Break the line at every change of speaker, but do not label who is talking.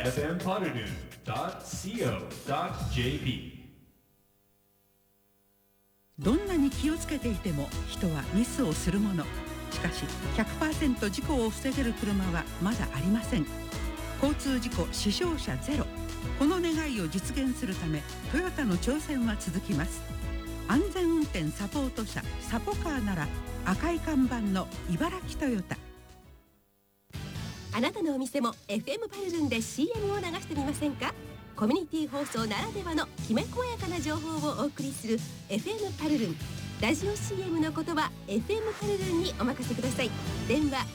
fmpoddernoon.co.jp。
どんなに気をつけていても人はミスをするもの。しかし 100% 事故を防げる車はまだありません。交通事故死傷者ゼロ、この願いを実現するためトヨタの挑戦は続きます。安全運転サポート車サポカーなら赤い看板の茨城トヨタ。
あなたのお店も FM パルルンで CM を流してみませんか。コミュニティ放送ならではのきめ細やかな情報をお送りする FM パルルン。ラジオ CM のことは FM パルルンにお任せください。電話